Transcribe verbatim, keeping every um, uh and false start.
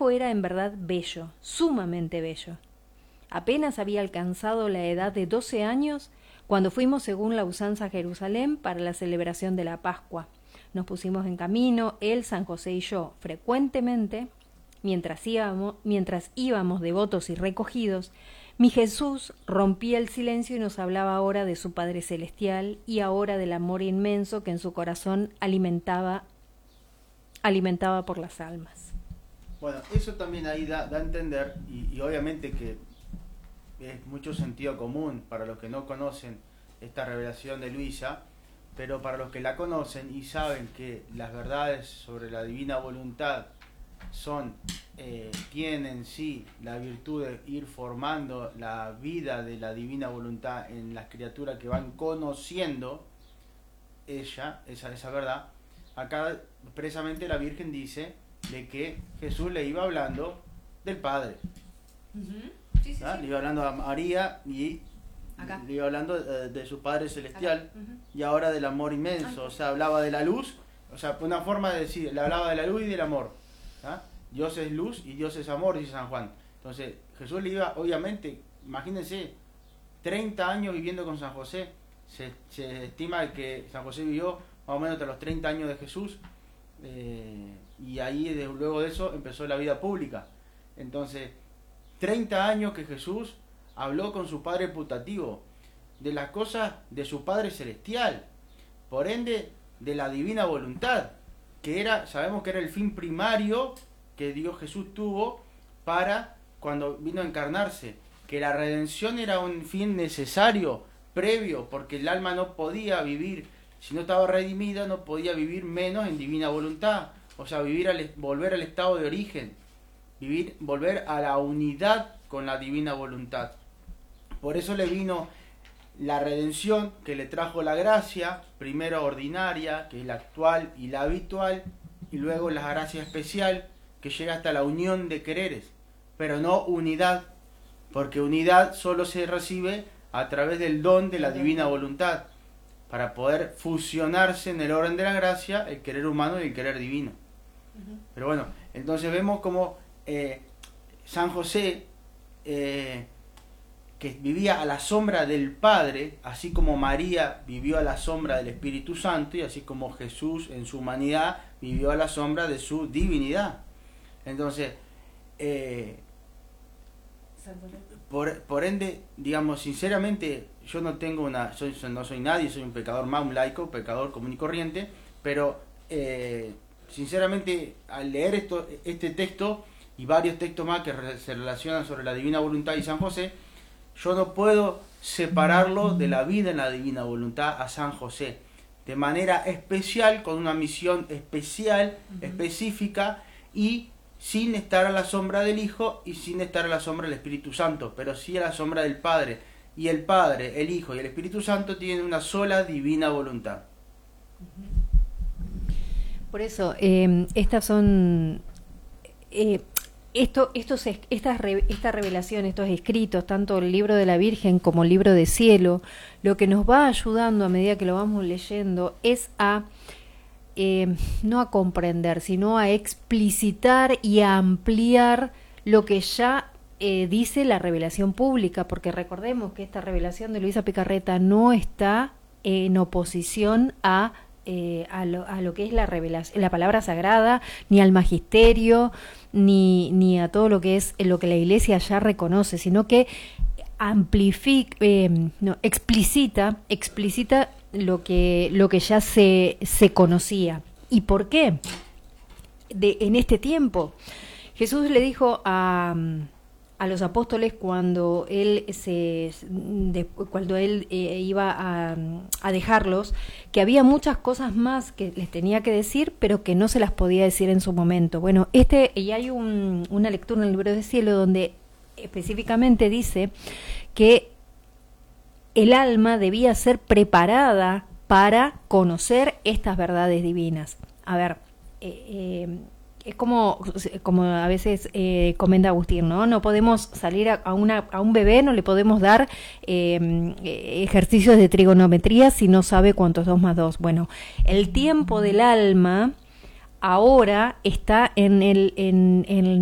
hijo era en verdad bello, sumamente bello. Apenas había alcanzado la edad de doce años cuando fuimos según la usanza a Jerusalén para la celebración de la Pascua. Nos pusimos en camino, él, San José y yo, frecuentemente, mientras íbamos, mientras íbamos devotos y recogidos, mi Jesús rompía el silencio y nos hablaba ahora de su Padre Celestial y ahora del amor inmenso que en su corazón alimentaba, alimentaba por las almas. Bueno, eso también ahí da, da a entender, y, y obviamente que es mucho sentido común para los que no conocen esta revelación de Luisa, pero para los que la conocen y saben que las verdades sobre la divina voluntad son eh, tienen en sí la virtud de ir formando la vida de la divina voluntad en las criaturas que van conociendo ella, esa, esa verdad. Acá precisamente la Virgen dice de que Jesús le iba hablando del Padre. Uh-huh. Sí, sí, ¿Ah? sí. Le iba hablando a María y Acá. le iba hablando de, de su Padre Celestial. Uh-huh. Y ahora del amor inmenso. Ay. O sea, hablaba de la luz, o sea, una forma de decir, le hablaba de la luz y del amor. ¿Ah? Dios es luz y Dios es amor, dice San Juan. Entonces Jesús le iba, obviamente, imagínense, treinta años viviendo con San José. Se, se estima que San José vivió más o menos hasta los treinta años de Jesús, eh, y ahí de, luego de eso empezó la vida pública. Entonces treinta años que Jesús habló con su Padre putativo de las cosas de su Padre Celestial, por ende de la divina voluntad, que era, sabemos que era el fin primario que Dios Jesús tuvo para cuando vino a encarnarse, que la redención era un fin necesario, previo, porque el alma no podía vivir, si no estaba redimida, no podía vivir menos en divina voluntad, o sea, vivir al, volver al estado de origen, vivir, volver a la unidad con la divina voluntad. Por eso le vino la redención, que le trajo la gracia, primero ordinaria, que es la actual y la habitual, y luego la gracia especial, que llega hasta la unión de quereres, pero no unidad, porque unidad solo se recibe a través del don de la divina voluntad, para poder fusionarse en el orden de la gracia, el querer humano y el querer divino. Uh-huh. Pero bueno, entonces vemos como eh, San José, eh, que vivía a la sombra del Padre, así como María vivió a la sombra del Espíritu Santo, y así como Jesús en su humanidad vivió a la sombra de su divinidad. Entonces, eh, por, por ende, digamos, sinceramente, yo no tengo una, soy, no soy nadie, soy un pecador más, un laico, pecador común y corriente, pero eh, sinceramente, al leer esto, este texto y varios textos más que re, se relacionan sobre la divina voluntad y San José, yo no puedo separarlo de la vida en la divina voluntad a San José, de manera especial, con una misión especial, uh-huh. específica, y sin estar a la sombra del Hijo y sin estar a la sombra del Espíritu Santo, pero sí a la sombra del Padre. Y el Padre, el Hijo y el Espíritu Santo tienen una sola divina voluntad. Por eso, eh, estas son... Eh, esto, estos, estas, esta revelación, estos escritos, tanto el libro de la Virgen como el libro de cielo, lo que nos va ayudando a medida que lo vamos leyendo es a... Eh, no a comprender, sino a explicitar y a ampliar lo que ya eh, dice la revelación pública, porque recordemos que esta revelación de Luisa Picarreta no está en oposición a, eh, a, lo, a lo que es la revelación, la palabra sagrada, ni al magisterio, ni, ni a todo lo que es lo que la Iglesia ya reconoce, sino que amplifica, eh, no, explicita, explicita lo que lo que ya se se conocía. ¿Y por qué? De, en este tiempo Jesús le dijo a, a los apóstoles cuando él se de, cuando él eh, iba a, a dejarlos, que había muchas cosas más que les tenía que decir, pero que no se las podía decir en su momento. Bueno, este y hay un, una lectura en el libro del cielo donde específicamente dice que el alma debía ser preparada para conocer estas verdades divinas. A ver, eh, eh, es como, como a veces eh, comenta Agustín, ¿no? No podemos salir a, a, una, a un bebé, no le podemos dar eh, ejercicios de trigonometría si no sabe cuánto es dos más dos. Bueno, el tiempo del alma ahora está en el... En, en